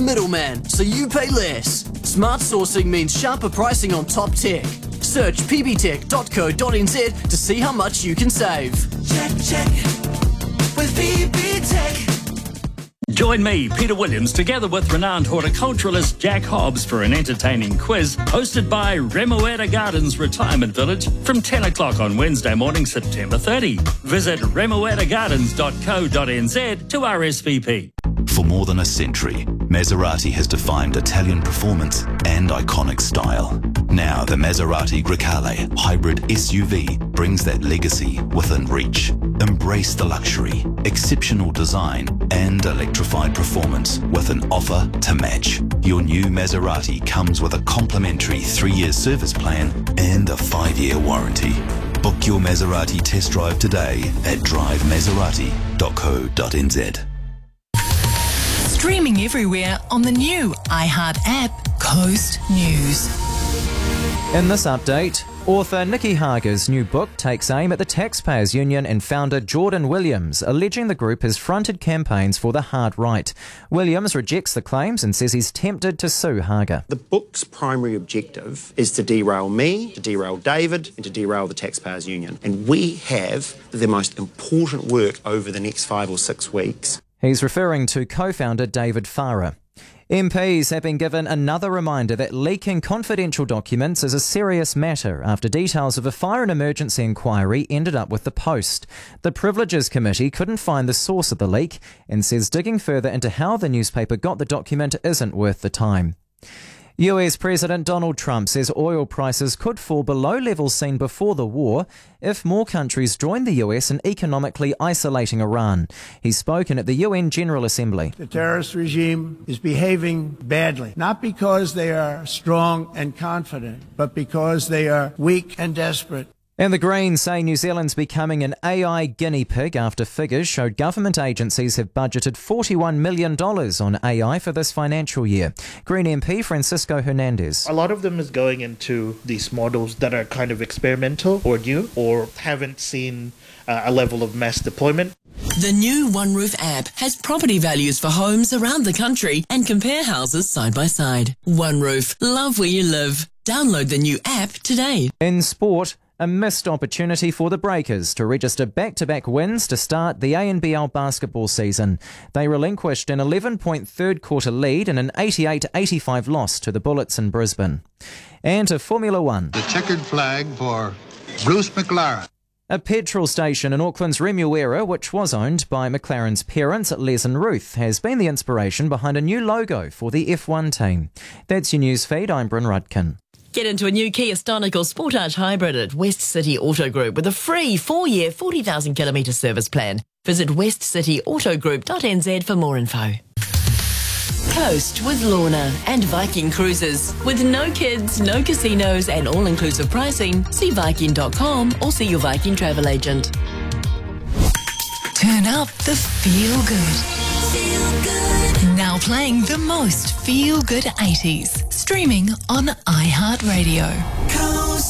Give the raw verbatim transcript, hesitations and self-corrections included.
middleman, so you pay less. Smart sourcing means sharper pricing on top tech. Search p b tech dot co dot n z to see how much you can save. Check, check, with P B Tech. Join me, Peter Williams, together with renowned horticulturalist Jack Hobbs for an entertaining quiz hosted by Remoeta Gardens Retirement Village from ten o'clock on Wednesday morning, September thirtieth. Visit remoeta gardens dot co dot n z to R S V P. For more than a century, Maserati has defined Italian performance and iconic style. Now the Maserati Grecale hybrid S U V brings that legacy within reach. Embrace the luxury, exceptional design and electrified performance with an offer to match. Your new Maserati comes with a complimentary three-year service plan and a five-year warranty. Book your Maserati test drive today at drive maserati dot co dot n z. Streaming everywhere on the new iHeart app, Coast News. In this update, author Nikki Hager's new book takes aim at the Taxpayers Union and founder Jordan Williams, alleging the group has fronted campaigns for the hard right. Williams rejects the claims and says he's tempted to sue Hager. The book's primary objective is to derail me, to derail David, and to derail the Taxpayers Union. And we have the most important work over the next five or six weeks. He's referring to co-founder David Farah. M Ps have been given another reminder that leaking confidential documents is a serious matter after details of a fire and emergency inquiry ended up with the Post. The Privileges Committee couldn't find the source of the leak and says digging further into how the newspaper got the document isn't worth the time. U S President Donald Trump says oil prices could fall below levels seen before the war if more countries join the U S in economically isolating Iran. He's spoken at the U N General Assembly. The terrorist regime is behaving badly, not because they are strong and confident, but because they are weak and desperate. And the Greens say New Zealand's becoming an A I guinea pig after figures showed government agencies have budgeted forty-one million dollars on A I for this financial year. Green M P Francisco Hernandez. A lot of them is going into these models that are kind of experimental or new or haven't seen uh, a level of mass deployment. The new OneRoof app has property values for homes around the country and compare houses side by side. OneRoof, love where you live. Download the new app today. In sport, a missed opportunity for the Breakers to register back-to-back wins to start the A N B L basketball season. They relinquished an eleven-point third-quarter lead in an eighty-eight eighty-five loss to the Bullets in Brisbane. And to Formula One. The checkered flag for Bruce McLaren. A petrol station in Auckland's Remuera, which was owned by McLaren's parents, Les and Ruth, has been the inspiration behind a new logo for the F one team. That's your news feed. I'm Bryn Rudkin. Get into a new Kia Stonical Sportage Hybrid at West City Auto Group with a free four-year, forty thousand kilometre service plan. Visit west city auto group dot n z for more info. Coast with Lorna and Viking Cruises. With no kids, no casinos and all-inclusive pricing, see viking dot com or see your Viking travel agent. Turn up the feel good. Feel good. Now playing the most feel good eighties. Streaming on iHeartRadio. Coast